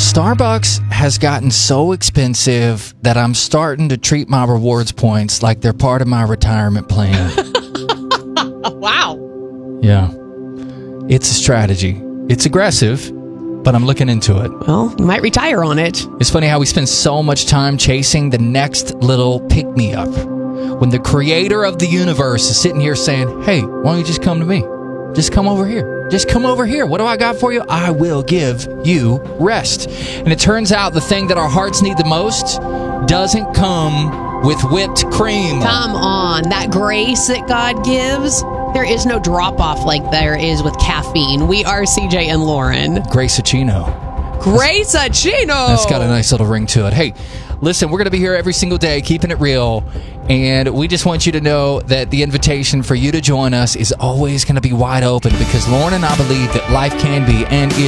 Starbucks has gotten so expensive that I'm starting to treat my rewards points like they're part of my retirement plan. Wow. Yeah. It's a strategy. It's aggressive, but I'm looking into it. Well, you might retire on it. It's funny how we spend so much time chasing the next little pick-me-up when the creator of the universe is sitting here saying, hey, why don't you just come to me? Just come over here. Just come over here. What do I got for you? I will give you rest. And it turns out the thing that our hearts need the most doesn't come with whipped cream. Come on. That grace that God gives, there is no drop-off like there is with caffeine. We are CJ and Lauren. Grace-a-chino. Grace-a-chino. That's got a nice little ring to it. Hey, listen, we're going to be here every single day, keeping it real. And we just want you to know that the invitation for you to join us is always going to be wide open because Lauren and I believe that life can be and is